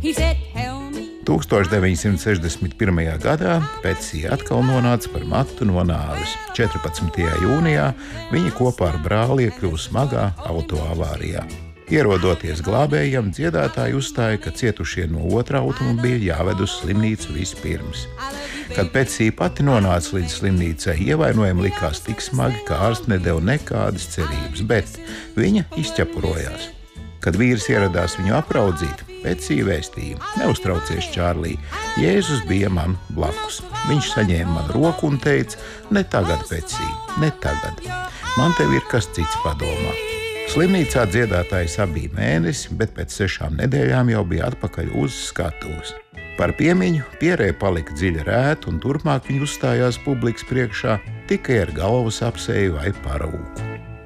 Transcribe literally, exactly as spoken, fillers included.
tūkstoš deviņsimt sešdesmit pirmajā gadā Petsija atkal nonāca par matu no nāves. četrpadsmitajā jūnijā viņa kopā ar brāli iekļuva smagā autoavārijā. Ierodoties glābējam, dziedātāji uzstāja, ka cietušie no otrā automobīļa jāved uz slimnīcu vispirms. Kad Petsija pati nonāca līdz slimnīcai, ievainojumi likās tik smagi, ka ārsti nedeva nekādas cerības, bet viņa izķepurojās. Kad vīrs ieradās viņu apraudzīt, Petsija vēstīja: "Neuztraucies, Čārlī, Jēzus bija man blakus. Viņš saņēma manu roku un teica: ne tagad, Petsija, ne tagad. Man tev ir kas cits padomā." Slimnīcā dziedātājs abija mēnesi, bet pēc sešām nedēļām jau bija atpakaļ uz skatuves. Par piemiņu pierē palika dziļa rēta, un turpmāk viņa uzstājās publikas priekšā tikai ar galvas apseju vai parūku.